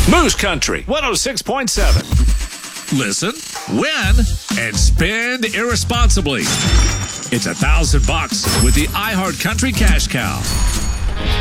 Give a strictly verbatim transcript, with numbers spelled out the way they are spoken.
Moose Country one oh six point seven. Listen, win, and spend irresponsibly. It's a thousand bucks with the iHeart Country Cash Cow.